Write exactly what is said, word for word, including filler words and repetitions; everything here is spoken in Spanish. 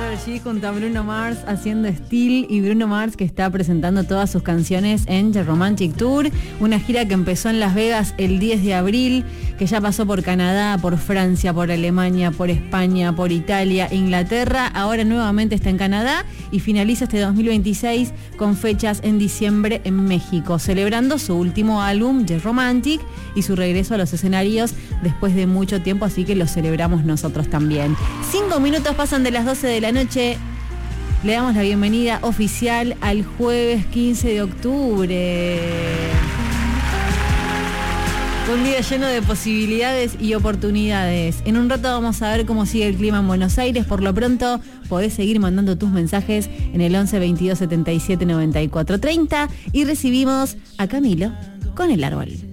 Karol G junto a Bruno Mars haciendo Still, y Bruno Mars que está presentando todas sus canciones en The Romantic Tour, una gira que empezó en Las Vegas el diez de abril, que ya pasó por Canadá, por Francia, por Alemania, por España, por Italia, Inglaterra, ahora nuevamente está en Canadá y finaliza este dos mil veintiséis con fechas en diciembre en México, celebrando su último álbum, The Romantic, y su regreso a los escenarios después de mucho tiempo, así que lo celebramos nosotros también. Cinco minutos pasan de las doce de la noche. Le damos la bienvenida oficial al jueves quince de octubre. Un día lleno de posibilidades y oportunidades. En un rato vamos a ver cómo sigue el clima en Buenos Aires. Por lo pronto podés seguir mandando tus mensajes en el once veintidós setenta y siete noventa y cuatro treinta y recibimos a Camilo con El Árbol.